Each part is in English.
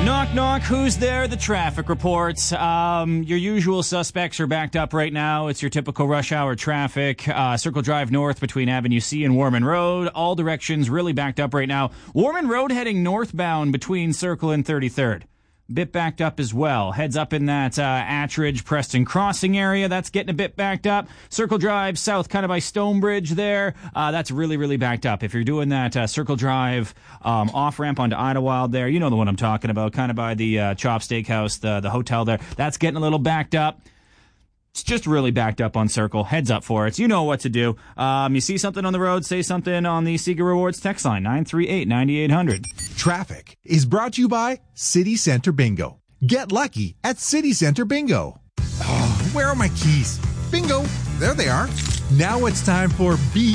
Knock, knock. Who's there? The traffic reports. Your usual suspects are backed up right now. It's your typical rush hour traffic. Circle Drive North between Avenue C and Warman Road. All directions really backed up right now. Warman Road heading northbound between Circle and 33rd. Bit backed up as well. Heads up in that Attridge, Preston Crossing area. That's getting a bit backed up. Circle Drive south, kind of by Stonebridge there. That's really, really backed up. If you're doing that Circle Drive off-ramp onto Idlewild there, you know the one I'm talking about, kind of by the Chop Steakhouse, the hotel there. That's getting a little backed up. It's just really backed up on Circle. Heads up for it. You know what to do. You see something on the road, say something on the Seeger Rewards text line, 938-9800. Traffic is brought to you by City Center Bingo. Get lucky at City Center Bingo. Oh, where are my keys? Bingo. There they are. Now it's time for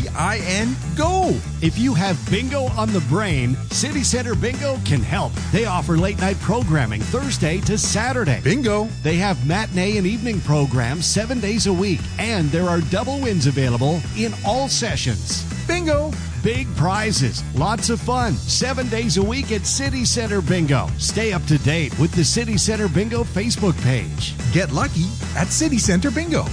B-I-N-GO. If you have bingo on the brain, City Center Bingo can help. They offer late-night programming Thursday to Saturday. Bingo. They have matinee and evening programs 7 days a week, and there are double wins available in all sessions. Bingo. Big prizes, lots of fun, 7 days a week at City Center Bingo. Stay up to date with the City Center Bingo Facebook page. Get lucky at City Center Bingo.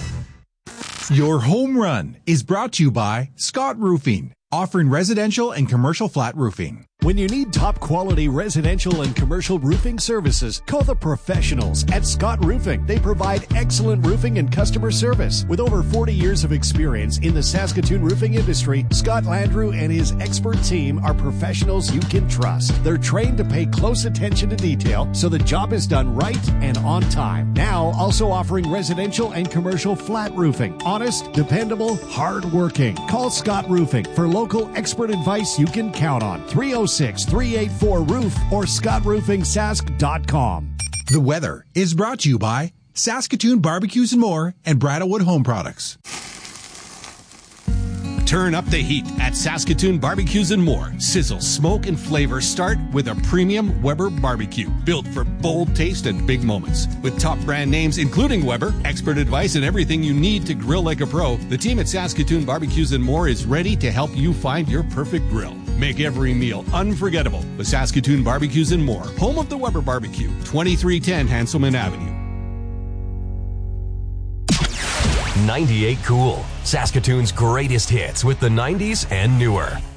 Your home run is brought to you by Scott Roofing, offering residential and commercial flat roofing. When you need top quality residential and commercial roofing services, call the professionals at Scott Roofing. They provide excellent roofing and customer service. With over 40 years of experience in the Saskatoon roofing industry, Scott Landrew and his expert team are professionals you can trust. They're trained to pay close attention to detail so the job is done right and on time. Now also offering residential and commercial flat roofing. Honest, dependable, hard-working. Call Scott Roofing for local expert advice you can count on. 306-384-ROOF or scottroofingsask.com. The weather is brought to you by Saskatoon Barbecues and More and Braddowood Home Products. Turn up the heat at Saskatoon Barbecues and More. Sizzle, smoke, and flavor start with a premium Weber barbecue, built for bold taste and big moments. With top brand names including Weber, expert advice, and everything you need to grill like a pro, the team at Saskatoon Barbecues and More is ready to help you find your perfect grill. Make every meal unforgettable with Saskatoon Barbecues and More, home of the Weber Barbecue, 2310 Hanselman Avenue. 98 Cool, Saskatoon's greatest hits with the 90s and newer.